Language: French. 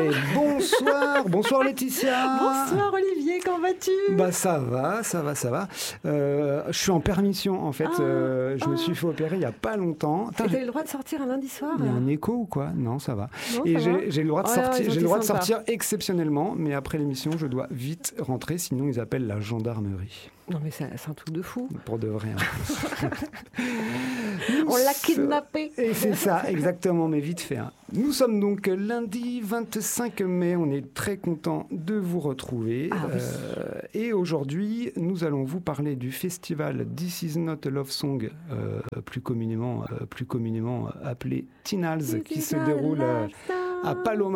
Et bonsoir Laetitia. Bonsoir Olivier, comment vas-tu? Ça va. Je suis en permission en fait. Je me suis fait opérer il n'y a pas longtemps. T'as eu le droit de sortir un lundi soir? Il y a un écho ou quoi? Non, ça va. Non, et ça va. j'ai le droit de sortir. J'ai le droit de sympa. sortir exceptionnellement, mais après l'émission, je dois vite rentrer, sinon ils appellent la gendarmerie. Non mais c'est un truc de fou. Pour de vrai. On l'a kidnappé. Et c'est ça, exactement, mais vite fait. Nous sommes donc lundi 25 mai. On est très content de vous retrouver. Oui. Et aujourd'hui, nous allons vous parler du festival This Is Not a Love Song, plus communément appelé Tinals, qui se déroule à Paloma